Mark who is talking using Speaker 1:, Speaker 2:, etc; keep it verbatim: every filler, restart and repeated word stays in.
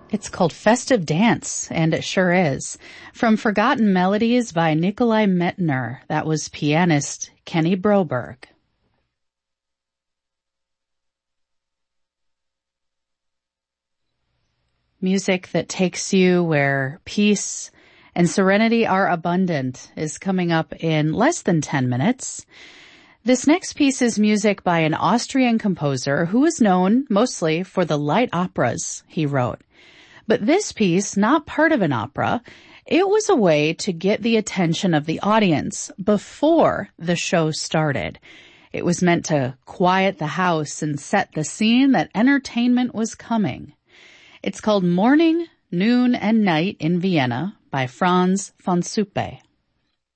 Speaker 1: It's called Festive Dance, and it sure is. From Forgotten Melodies by Nikolai Metner. That was pianist Kenny Broberg. Music that takes you where peace and serenity are abundant is coming up in less than ten minutes. This next piece is music by an Austrian composer who is known mostly for the light operas he wrote. But this piece, not part of an opera, it was a way to get the attention of the audience before the show started. It was meant to quiet the house and set the scene that entertainment was coming. It's called Morning, Noon, and Night in Vienna by Franz von Suppe.